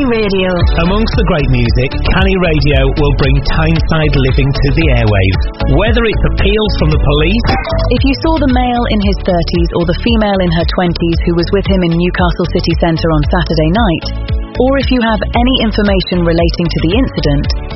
Canny Radio. Amongst the great music, Canny Radio will bring Tyneside living to the airwaves. Whether it's appeals from the police... If you saw the male in his 30s or the female in her 20s who was with him in Newcastle city centre on Saturday night, or if you have any information relating to the incident,